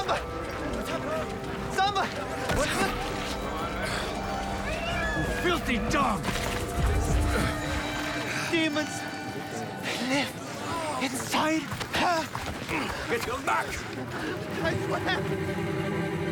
Samba! Samba! What? Filthy dog! Demons live inside her. Get back! I swear.